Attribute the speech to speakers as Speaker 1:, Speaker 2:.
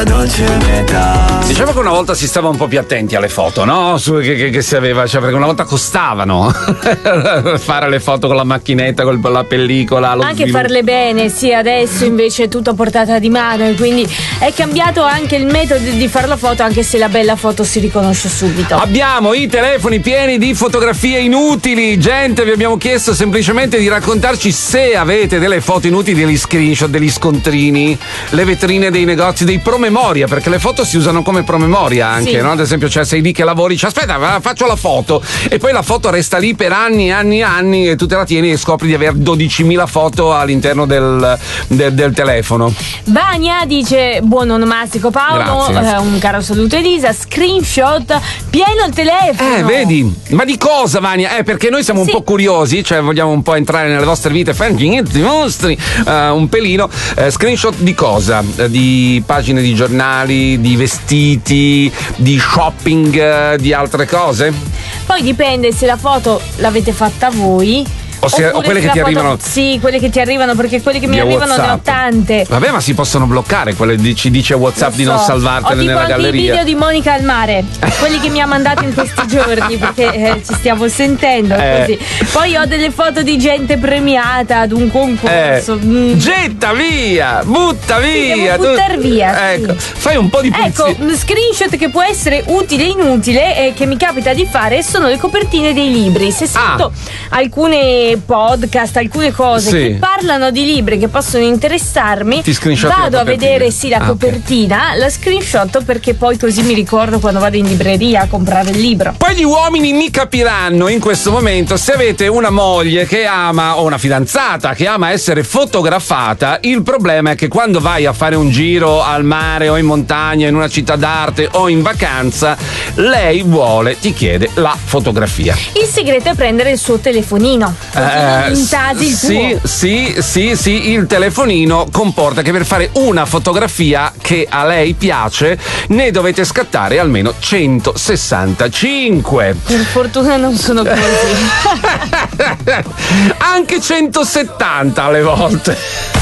Speaker 1: una dolce metà.
Speaker 2: Diciamo che una volta si stava un po' più attenti alle foto, no? Che si aveva, cioè, perché una volta costavano fare le foto con la macchinetta, con la pellicola.
Speaker 3: Anche farle bene, sì, adesso invece è tutto a portata di mano e quindi è cambiato anche il metodo di fare la foto, anche se la bella foto si riconosce subito.
Speaker 2: Abbiamo i telefoni pieni di fotografie inutili. Gente, vi abbiamo chiesto semplicemente di raccontarci se avete delle foto inutili, degli screenshot, degli scontrini, le vetrine dei negozi, dei promemoria, perché le foto si usano come promemoria anche, sì. No? Ad esempio, cioè, sei lì che lavori, dici aspetta, faccio la foto, e poi la foto resta lì per anni e tu te la tieni e scopri di avere 12.000 foto all'interno del telefono.
Speaker 3: Vania dice buon onomastico Paolo, un caro saluto Elisa, screenshot pieno il telefono.
Speaker 2: Vedi, ma di cosa Vania? Perché noi siamo un po' curiosi, cioè vogliamo un po' entrare nelle vostre vite, mostri un pelino. Screenshot di cosa? Di pagine di giornali, di vestiti, di shopping, di altre cose?
Speaker 3: Poi dipende se la foto l'avete fatta voi.
Speaker 2: O quelle che ti arrivano.
Speaker 3: Sì, quelle che ti arrivano, perché quelle che mi arrivano ne ho tante.
Speaker 2: Vabbè, ma si possono bloccare quelle ci dice WhatsApp di non salvartene nella galleria.
Speaker 3: Ho tipo anche i video di Monica al mare, quelli che mi ha mandato in questi giorni, perché ci stiamo sentendo così. Poi ho delle foto di gente premiata ad un concorso.
Speaker 2: Getta via, butta via.
Speaker 3: Devo buttar via.
Speaker 2: Ecco, sì. Fai un po' di pulizia.
Speaker 3: Ecco, screenshot che può essere utile e inutile, che mi capita di fare, sono le copertine dei libri. Se sento alcune podcast, alcune cose che parlano di libri che possono interessarmi, vado a vedere la copertina, la screenshot, perché poi così mi ricordo quando vado in libreria a comprare il libro.
Speaker 2: Poi gli uomini mi capiranno in questo momento, se avete una moglie che ama, o una fidanzata che ama essere fotografata, il problema è che quando vai a fare un giro al mare o in montagna, in una città d'arte o in vacanza, lei ti chiede la fotografia.
Speaker 3: Il segreto è prendere il suo telefonino.
Speaker 2: Sì, il telefonino comporta che per fare una fotografia che a lei piace ne dovete scattare almeno 165.
Speaker 3: Per fortuna non sono così.
Speaker 2: Anche 170 alle volte.